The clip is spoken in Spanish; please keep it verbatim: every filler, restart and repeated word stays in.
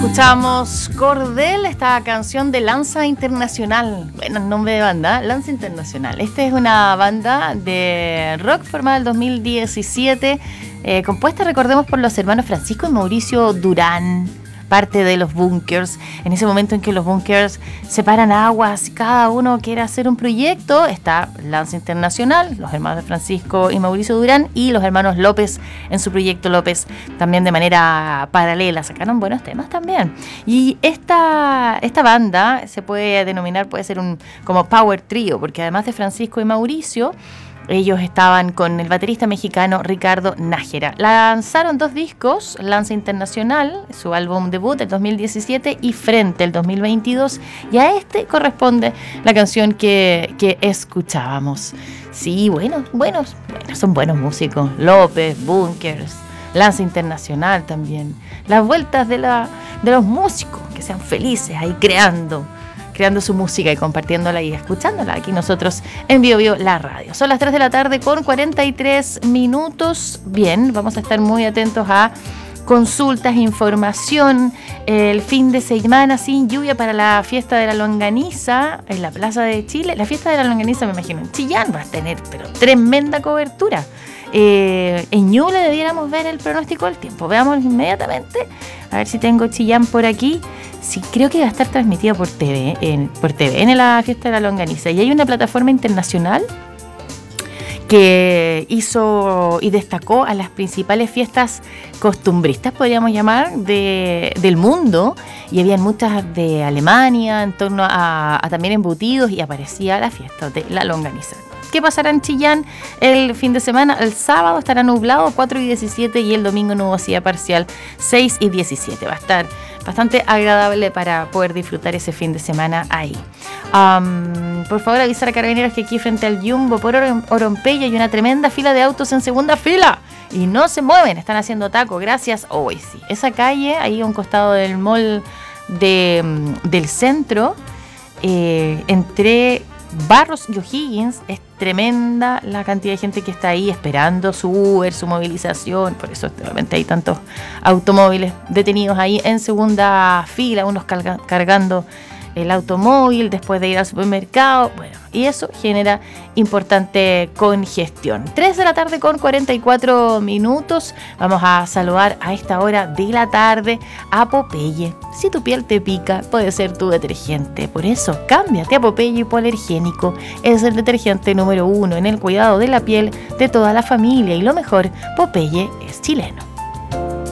Escuchamos Cordel, esta canción de Lanza Internacional. Bueno, el nombre de banda, Lanza Internacional. Esta es una banda de rock formada en el dos mil diecisiete, eh, compuesta, recordemos, por los hermanos Francisco y Mauricio Durán, parte de los Bunkers. En ese momento en que los Bunkers separan aguas y cada uno quiere hacer un proyecto, está Lanza Internacional, los hermanos Francisco y Mauricio Durán, y los hermanos López en su proyecto López, también de manera paralela. Sacaron buenos temas también. Y esta, esta banda se puede denominar, puede ser un como power trio, porque además de Francisco y Mauricio, ellos estaban con el baterista mexicano Ricardo Nájera. Lanzaron dos discos, Lanza Internacional, su álbum debut del dos mil diecisiete, y Frente el dos mil veintidós, y a este corresponde la canción que, que escuchábamos. Sí, bueno, buenos, buenos, son buenos músicos. López, Bunkers, Lanza Internacional también. Las vueltas de, la, de los músicos, que sean felices ahí creando. creando su música y compartiéndola y escuchándola aquí nosotros en Bio Bio, la radio. Son las tres de la tarde con cuarenta y tres minutos. Bien, vamos a estar muy atentos a consultas, información. El fin de semana sin lluvia para la fiesta de la longaniza en la Plaza de Chile. La fiesta de la longaniza, me imagino, en Chillán va a tener pero tremenda cobertura. Eh, en Ñuble debiéramos ver el pronóstico del tiempo. Veamos inmediatamente, a ver si tengo Chillán por aquí. Sí, creo que va a estar transmitido por T V, en, por T V, en la fiesta de la longaniza. Y hay una plataforma internacional que hizo y destacó a las principales fiestas costumbristas, podríamos llamar, de, del mundo. Y habían muchas de Alemania, en torno a, a también embutidos, y aparecía la fiesta de la longaniza. ¿Qué pasará en Chillán el fin de semana? El sábado estará nublado, cuatro y diecisiete, y el domingo nubosidad parcial, seis y diecisiete. Va a estar bastante agradable para poder disfrutar ese fin de semana ahí. Um, por favor, avisar a Carabineros que aquí frente al Jumbo por Oropella hay una tremenda fila de autos en segunda fila y no se mueven, están haciendo taco. Gracias. Hoy oh, sí, esa calle ahí a un costado del mall de, del centro, eh, entre Barros y O'Higgins, es tremenda la cantidad de gente que está ahí esperando su Uber, su movilización. Por eso realmente hay tantos automóviles detenidos ahí en segunda fila, unos carga, cargando el automóvil después de ir al supermercado. Bueno, y eso genera importante congestión. tres de la tarde con cuarenta y cuatro minutos. Vamos a saludar a esta hora de la tarde a Popeye. Si tu piel te pica, puede ser tu detergente. Por eso, cámbiate a Popeye Hipoalergénico. Es el detergente número uno en el cuidado de la piel de toda la familia. Y lo mejor, Popeye es chileno.